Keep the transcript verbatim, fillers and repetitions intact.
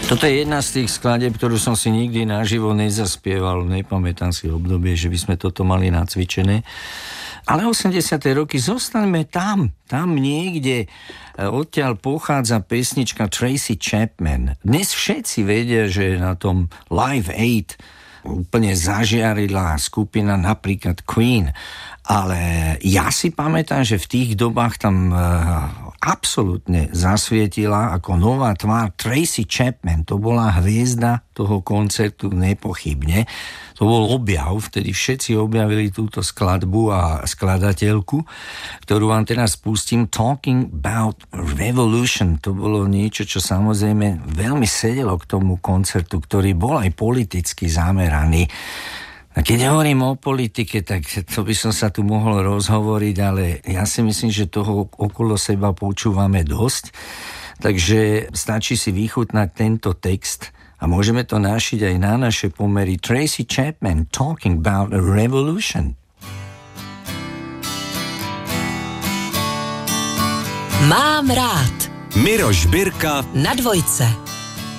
Toto je jedna z tých skladieb, ktorú som si nikdy naživo nezaspieval. Nepamätám si obdobie, že by sme toto mali nacvičené. Ale osemdesiate roky zostaňme tam, tam niekde. Odtiaľ pochádza pesnička Tracy Chapman. Dnes všetci vedia, že na tom Live Aid úplne zažiarila skupina napríklad Queen. Ale ja si pamätám, že v tých dobách tam absolútne zasvietila ako nová tvár Tracy Chapman. To bola hviezda toho koncertu nepochybne. To bol objav, vtedy všetci objavili túto skladbu a skladateľku, ktorú vám teraz pustím. Talking About Revolution. To bolo niečo, čo samozrejme veľmi sedelo k tomu koncertu, ktorý bol aj politicky zameraný. A keď hovorím o politike, tak to by som sa tu mohol rozhovoriť, ale ja si myslím, že toho okolo seba počúvame dosť. Takže stačí si vychutnať tento text a môžeme to našiť aj na naše pomery. Tracy Chapman, Talking About a Revolution. Mám rád. Miroš Birka na dvojce.